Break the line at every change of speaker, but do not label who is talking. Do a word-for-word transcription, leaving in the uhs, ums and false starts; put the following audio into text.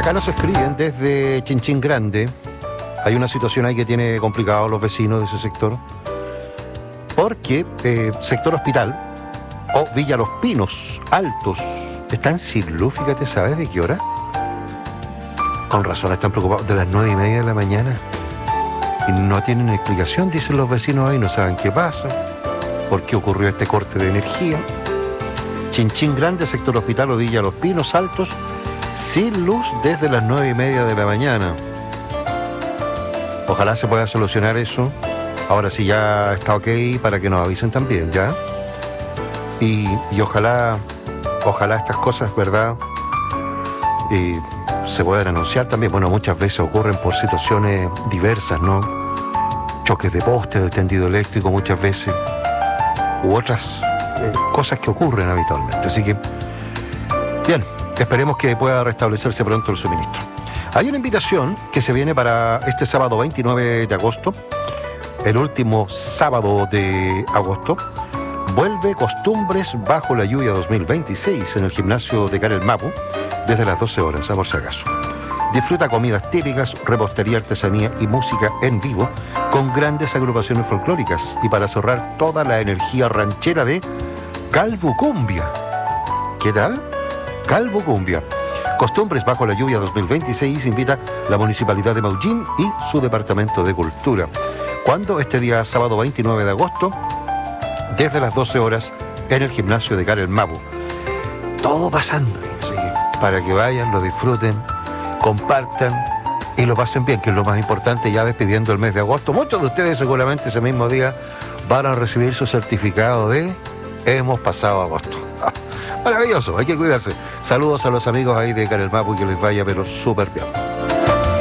Acá nos escriben desde Chinchín Grande. Hay una situación ahí que tiene complicado a los vecinos de ese sector. Porque eh, sector Hospital o Villa Los Pinos Altos están sin luz, fíjate, ¿sabes de qué hora? Con razón están preocupados, de las nueve y media de la mañana. Y no tienen explicación, dicen los vecinos ahí, no saben qué pasa, por qué ocurrió este corte de energía. Chinchín Grande, sector Hospital o Villa Los Pinos Altos, sin luz desde las nueve y media de la mañana. Ojalá se pueda solucionar eso. Ahora sí ya está ok para que nos avisen también, ¿ya? Y, y ojalá, ojalá estas cosas, ¿verdad? Y se puedan anunciar también. Bueno, muchas veces ocurren por situaciones diversas, ¿no? Choques de poste, de tendido eléctrico muchas veces, u otras eh, cosas que ocurren habitualmente. Así que, bien, esperemos que pueda restablecerse pronto el suministro. Hay una invitación que se viene para este sábado veintinueve de agosto, el último sábado de agosto. Vuelve Costumbres Bajo la Lluvia dos mil veintiséis en el gimnasio de Carel Mapu desde las doce horas, a por si acaso. Disfruta comidas típicas, repostería, artesanía y música en vivo con grandes agrupaciones folclóricas y para cerrar toda la energía ranchera de Calvo Cumbia. ¿Qué tal? Calvo Cumbia. Costumbres Bajo la Lluvia dos mil veintiséis invita la Municipalidad de Maullín y su Departamento de Cultura. ¿Cuándo? Este día sábado veintinueve de agosto, desde las doce horas, en el gimnasio de Carel Mapu. Todo pasando, ¿sí? Para que vayan, lo disfruten, compartan y lo pasen bien, que es lo más importante, ya despidiendo el mes de agosto. Muchos de ustedes seguramente ese mismo día van a recibir su certificado de hemos pasado agosto. Maravilloso, hay que cuidarse. Saludos a los amigos ahí de Carel Mapu y que les vaya pero súper bien.